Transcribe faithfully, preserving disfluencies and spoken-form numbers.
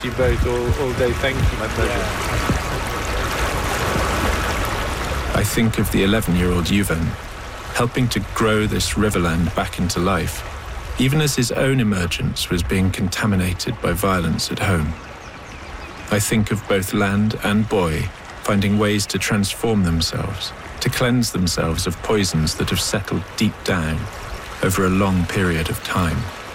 You both all, all day. Thank you, my pleasure. Yeah. I think of the eleven-year-old Yuvan, helping to grow this riverland back into life, even as his own emergence was being contaminated by violence at home. I think of both Land and Boy finding ways to transform themselves, to cleanse themselves of poisons that have settled deep down over a long period of time.